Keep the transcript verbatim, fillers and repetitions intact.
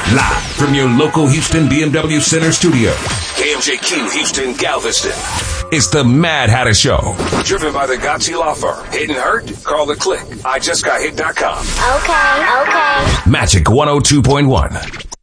Live from your local Houston B M W Center studio. K M J Q Houston Galveston. It's the Mad Hatter Show. Driven by the Gotchi Law Firm. Hit and hurt? Call the click. I just got hit dot com. Okay, okay. Magic one oh two point one.